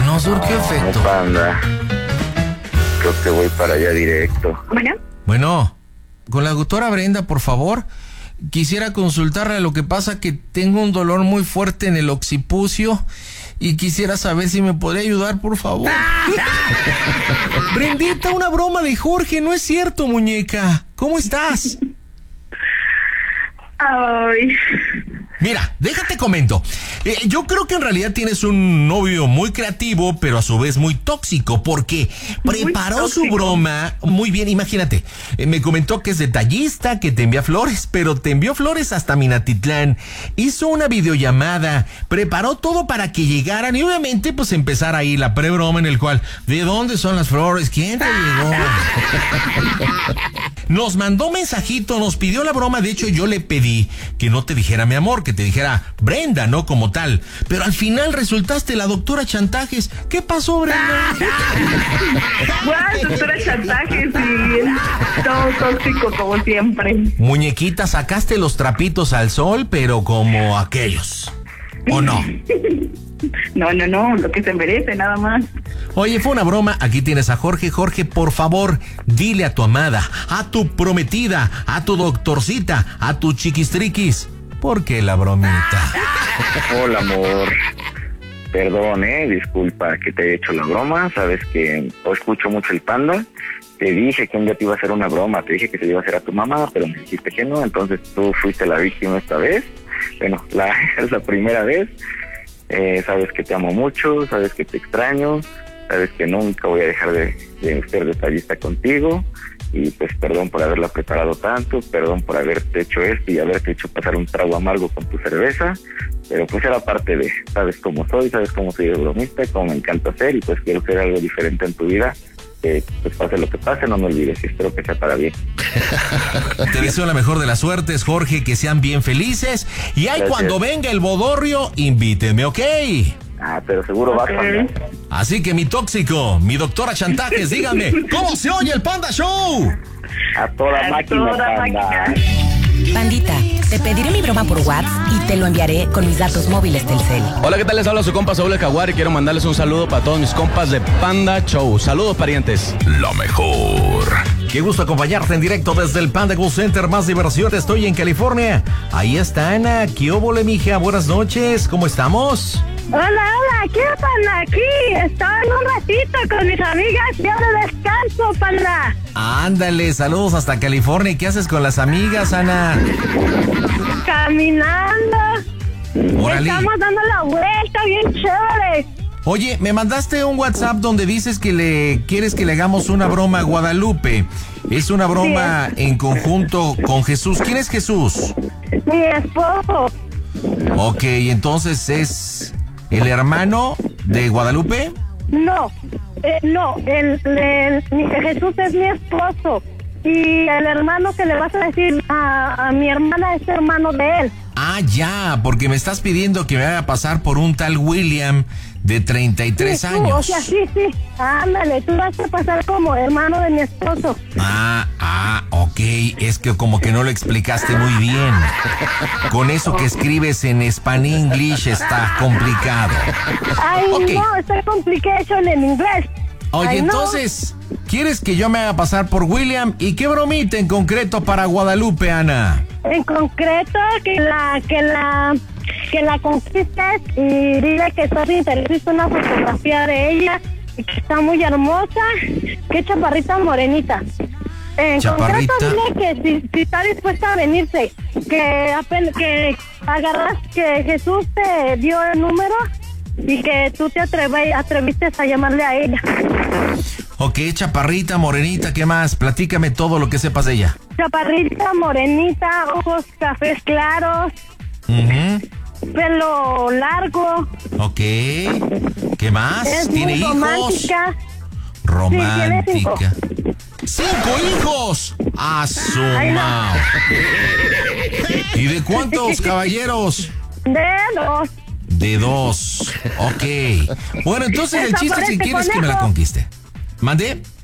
No surgió efecto. No, Panda. Creo que voy para allá directo. Bueno, con la doctora Brenda, por favor. Quisiera consultarle. Lo que pasa que tengo un dolor muy fuerte en el occipucio y quisiera saber si me podría ayudar, por favor. Brendita, una broma de Jorge, no es cierto, muñeca. ¿Cómo estás? Ay. Mira, déjate comento. Yo creo que en realidad tienes un novio muy creativo, pero a su vez muy tóxico, porque preparó su broma muy bien. Imagínate, me comentó que es detallista, que te envía flores, pero te envió flores hasta Minatitlán. Hizo una videollamada, preparó todo para que llegaran y obviamente pues empezar ahí la prebroma en el cual, ¿de dónde son las flores? ¿Quién te llegó? Nos mandó mensajito, nos pidió la broma. De hecho, yo le pedí que no te dijera mi amor, que te dijera Brenda, no como tal. Pero al final resultaste la doctora Chantajes. ¿Qué pasó, Brenda? Bueno, doctora Chantajes y todo tóxico como siempre. Muñequita, sacaste los trapitos al sol, pero como aquellos. ¿O no? No, lo que se merece, nada más. Oye, fue una broma. Aquí tienes a Jorge. Jorge, por favor, dile a tu amada, a tu prometida, a tu doctorcita, a tu chiquistriquis. ¿Por qué la bromita? Hola, amor. Perdón, disculpa que te he hecho la broma. Sabes que escucho mucho el Panda. Te dije que un día te iba a hacer una broma. Te dije que se le iba a hacer a tu mamá, pero me dijiste que no. Entonces tú fuiste la víctima esta vez. Bueno, es la primera vez. Sabes que te amo mucho, sabes que te extraño, sabes que nunca voy a dejar de ser detallista contigo. Y pues perdón por haberla preparado tanto, perdón por haberte hecho esto y haberte hecho pasar un trago amargo con tu cerveza, pero pues era parte de, sabes cómo soy de bromista, cómo me encanta ser y pues quiero ser algo diferente en tu vida. Pues pase lo que pase, no me olvides y espero que sea para bien. Te deseo la mejor de las suertes, Jorge, que sean bien felices y ahí cuando venga el bodorrio, invíteme, ¿ok? Pero seguro va a cambiar. Así que mi tóxico, mi doctora Chantajes, díganme, ¿cómo se oye el Panda Show? A toda máquina, Panda. Pandita, te pediré mi broma por WhatsApp y te lo enviaré con mis datos móviles del cel. Hola, ¿qué tal? Les habla su compa Saúl El Jaguar y quiero mandarles un saludo para todos mis compas de Panda Show. Saludos, parientes. Lo mejor. Qué gusto acompañarte en directo desde el Panda Go Center. Más diversión, estoy en California. Ahí está Ana. ¿Qué óvole, mija? Buenas noches. ¿Cómo estamos? Hola, ¿qué panda? Aquí estaba en un ratito con mis amigas, ya de descanso, panda. Ándale, saludos hasta California. ¿Qué haces con las amigas, Ana? Caminando. Órale. Estamos dando la vuelta, bien chévere. Oye, me mandaste un WhatsApp donde dices que quieres que le hagamos una broma a Guadalupe. Es una broma en conjunto con Jesús. ¿Quién es Jesús? Mi esposo. Ok, entonces es el hermano de Guadalupe. No, Jesús es mi esposo. Y el hermano que le vas a decir a mi hermana es hermano de él. Ah, ya, porque me estás pidiendo que me haga pasar por un tal William de 33 años. O sea, sí. Ándale, tú vas a pasar como hermano de mi esposo. Ok, es que como que no lo explicaste muy bien. Con eso que escribes en Span-English está complicado. Ay, okay. No, está complicado en inglés. Oye, entonces, ¿quieres que yo me haga pasar por William? ¿Y qué bromita en concreto para Guadalupe, Ana? En concreto, que la conquistes y dile que estás interesado en una fotografía de ella, y que está muy hermosa, que chaparrita morenita. En concreto, dile que si está dispuesta a venirse, que agarras, que Jesús te dio el número y que tú te atreviste a llamarle a ella. Ok, chaparrita, morenita, ¿qué más? Platícame todo lo que sepas de ella. Chaparrita, morenita, ojos cafés claros, pelo largo. Ok, ¿qué más? ¿Tiene hijos? Romántica. Sí, tiene 5 hijos. ¡A su mao! ¿Y de cuántos caballeros? De 2. Ok. Bueno, entonces el chiste es que quieres que me la conquiste. ¿Mande?